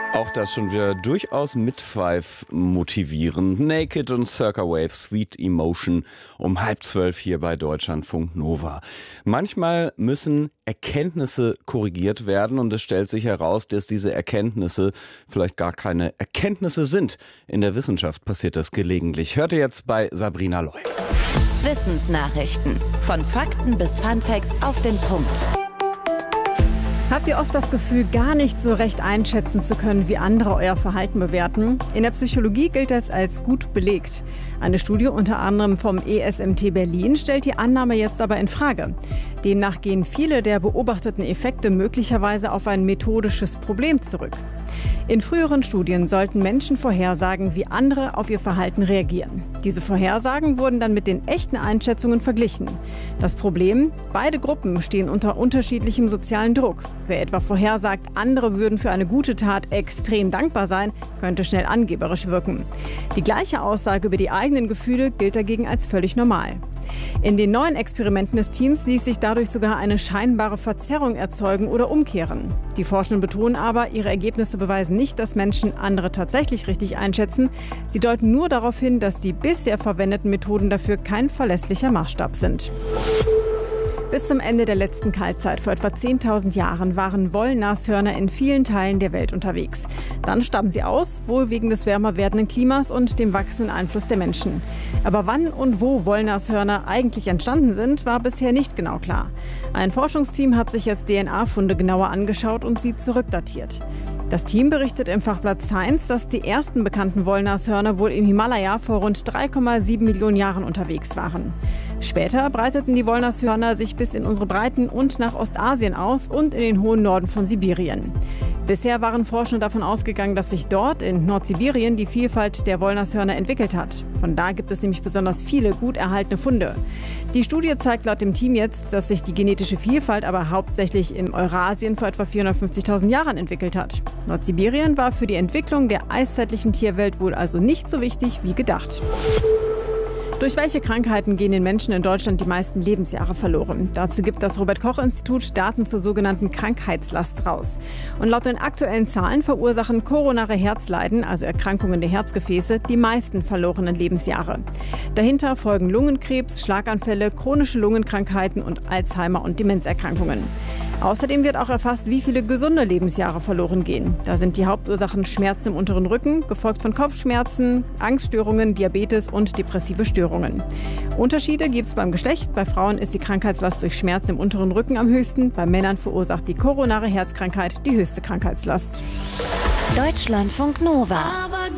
Auch das schon wieder durchaus Midfive motivierend. Naked und Circa Wave, Sweet Emotion um 11:30 hier bei Deutschlandfunk Nova. Manchmal müssen Erkenntnisse korrigiert werden und es stellt sich heraus, dass diese Erkenntnisse vielleicht gar keine Erkenntnisse sind. In der Wissenschaft passiert das gelegentlich. Hört ihr jetzt bei Sabrina Loy. Wissensnachrichten. Von Fakten bis Funfacts auf den Punkt. Habt ihr oft das Gefühl, gar nicht so recht einschätzen zu können, wie andere euer Verhalten bewerten? In der Psychologie gilt das als gut belegt. Eine Studie unter anderem vom ESMT Berlin stellt die Annahme jetzt aber in Frage. Demnach gehen viele der beobachteten Effekte möglicherweise auf ein methodisches Problem zurück. In früheren Studien sollten Menschen vorhersagen, wie andere auf ihr Verhalten reagieren. Diese Vorhersagen wurden dann mit den echten Einschätzungen verglichen. Das Problem: beide Gruppen stehen unter unterschiedlichem sozialen Druck. Wer etwa vorhersagt, andere würden für eine gute Tat extrem dankbar sein, könnte schnell angeberisch wirken. Die gleiche Aussage über die eigenen Gefühle gilt dagegen als völlig normal. In den neuen Experimenten des Teams ließ sich dadurch sogar eine scheinbare Verzerrung erzeugen oder umkehren. Die Forschenden betonen aber, ihre Ergebnisse beweisen nicht, dass Menschen andere tatsächlich richtig einschätzen. Sie deuten nur darauf hin, dass die bisher verwendeten Methoden dafür kein verlässlicher Maßstab sind. Bis zum Ende der letzten Kaltzeit vor etwa 10.000 Jahren waren Wollnashörner in vielen Teilen der Welt unterwegs. Dann starben sie aus, wohl wegen des wärmer werdenden Klimas und dem wachsenden Einfluss der Menschen. Aber wann und wo Wollnashörner eigentlich entstanden sind, war bisher nicht genau klar. Ein Forschungsteam hat sich jetzt DNA-Funde genauer angeschaut und sie zurückdatiert. Das Team berichtet im Fachblatt Science, dass die ersten bekannten Wollnashörner wohl im Himalaya vor rund 3,7 Millionen Jahren unterwegs waren. Später breiteten die Wollnashörner sich bis in unsere Breiten und nach Ostasien aus und in den hohen Norden von Sibirien. Bisher waren Forschende davon ausgegangen, dass sich dort in Nordsibirien die Vielfalt der Wollnashörner entwickelt hat. Von da gibt es nämlich besonders viele gut erhaltene Funde. Die Studie zeigt laut dem Team jetzt, dass sich die genetische Vielfalt aber hauptsächlich in Eurasien vor etwa 450.000 Jahren entwickelt hat. Nordsibirien war für die Entwicklung der eiszeitlichen Tierwelt wohl also nicht so wichtig wie gedacht. Durch welche Krankheiten gehen den Menschen in Deutschland die meisten Lebensjahre verloren? Dazu gibt das Robert-Koch-Institut Daten zur sogenannten Krankheitslast raus. Und laut den aktuellen Zahlen verursachen koronare Herzleiden, also Erkrankungen der Herzgefäße, die meisten verlorenen Lebensjahre. Dahinter folgen Lungenkrebs, Schlaganfälle, chronische Lungenkrankheiten und Alzheimer- und Demenzerkrankungen. Außerdem wird auch erfasst, wie viele gesunde Lebensjahre verloren gehen. Da sind die Hauptursachen Schmerzen im unteren Rücken, gefolgt von Kopfschmerzen, Angststörungen, Diabetes und depressive Störungen. Unterschiede gibt es beim Geschlecht. Bei Frauen ist die Krankheitslast durch Schmerzen im unteren Rücken am höchsten. Bei Männern verursacht die koronare Herzkrankheit die höchste Krankheitslast. Deutschlandfunk Nova.